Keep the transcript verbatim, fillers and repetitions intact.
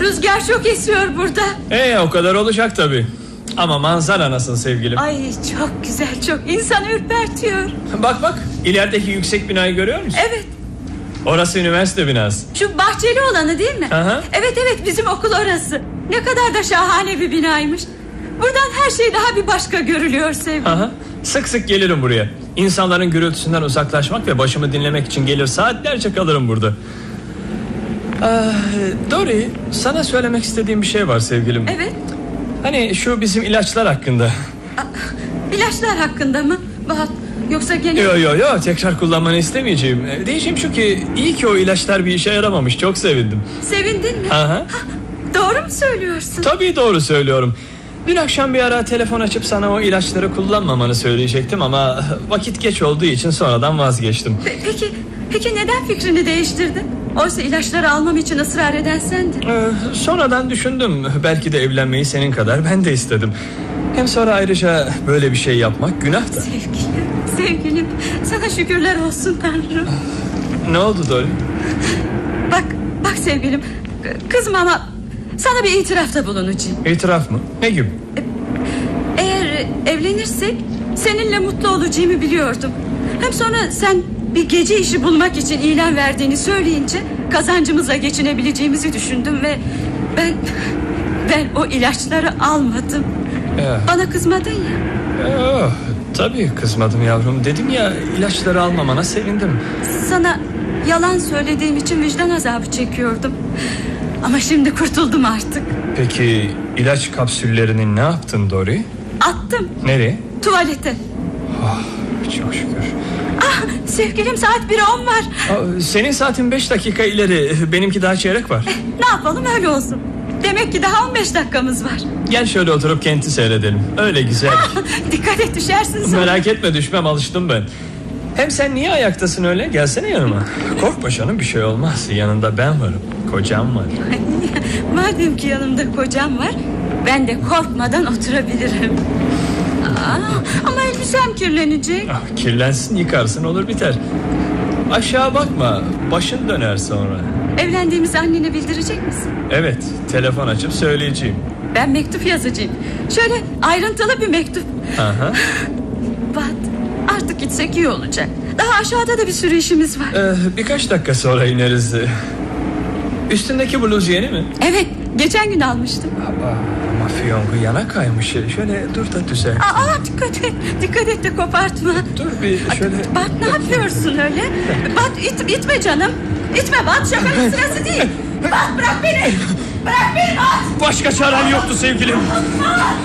Rüzgar çok esiyor burada. Ee, o kadar olacak tabii. Ama manzara nasıl sevgilim? Ay çok güzel, çok insanı ürpertiyor. Bak bak, ilerideki yüksek binayı görüyor musun? Evet. Orası üniversite binası. Şu bahçeli olanı değil mi? Aha. Evet evet, bizim okul orası. Ne kadar da şahane bir binaymış. Buradan her şey daha bir başka görülüyor sevgilim. Aha. Sık sık gelirim buraya. İnsanların gürültüsünden uzaklaşmak ve başımı dinlemek için gelir saatlerce kalırım burada. Ee, Dory, sana söylemek istediğim bir şey var sevgilim. Evet. Hani şu bizim ilaçlar hakkında. Aa, ilaçlar hakkında mı? Bahat, yoksa gene... Yo yo yo, tekrar kullanmanı istemeyeceğim. Diyeceğim şu ki, iyi ki o ilaçlar bir işe yaramamış. Çok sevindim. Sevindin mi? Aha. Ha, doğru mu söylüyorsun? Tabii doğru söylüyorum. Dün akşam bir ara telefon açıp sana o ilaçları kullanmamanı söyleyecektim ama vakit geç olduğu için sonradan vazgeçtim. Pe- Peki, peki neden fikrini değiştirdin? Oysa ilaçları almam için ısrar eden sendin. Ee, sonradan düşündüm. Belki de evlenmeyi senin kadar ben de istedim. Hem sonra ayrıca böyle bir şey yapmak günah da. Sevgilim, sevgilim, sana şükürler olsun Tanrım. Ne oldu Dory? Bak, bak sevgilim, kızma ama sana bir itirafta bulunacağım. İtiraf mı? Ne gibi? Eğer evlenirsek seninle mutlu olacağımı biliyordum. Hem sonra sen bir gece işi bulmak için ilan verdiğini söyleyince kazancımızla geçinebileceğimizi düşündüm ve ben ben o ilaçları almadım. Ee, Bana kızmadın ya. oh, tabii kızmadım yavrum. Dedim ya, ilaçları almamana sevindim. Sana yalan söylediğim için vicdan azabı çekiyordum. Ama şimdi kurtuldum artık. Peki ilaç kapsüllerini ne yaptın Dory? Attım. Nereye? Tuvalete. Oh, çok şükür. Ah, sevgilim, saat bire on var. Aa, senin saatin beş dakika ileri. Benimki daha çeyrek var. Eh, ne yapalım, öyle olsun. Demek ki daha on beş dakikamız var. Gel şöyle oturup kenti seyredelim. Öyle güzel. Ah, dikkat et, düşersin sonra. Merak etme, düşmem, alıştım ben. Hem sen niye ayaktasın öyle? Gelsene yanıma. Korkma canım, bir şey olmaz. Yanında ben varım. Kocam var. Madem ki yanımda kocam var, ben de korkmadan oturabilirim. Aa, ama elbisem kirlenecek. Ah, kirlensin, yıkarsın, olur biter. Aşağı bakma, başın döner sonra. Evlendiğimizi annene bildirecek misin? Evet, telefon açıp söyleyeceğim. Ben mektup yazacağım. Şöyle ayrıntılı bir mektup. Aha. Bat, artık gitsek iyi olacak. Daha aşağıda da bir sürü işimiz var. Ee, birkaç dakika sonra ineriz. Üstündeki bluz yeni mi? Evet, geçen gün almıştım. Aa, ama fiyongu yana kaymış. Şöyle dur da düzelt. Aa, dikkat et, dikkat et de kopartma. Dur bir şöyle. Bat, ne yapıyorsun öyle? Bat, it, itme canım. İtme Bat, şakanın sırası değil. Bat, bırak beni. Bırak beni Bat. Başka çaren yoktu sevgilim.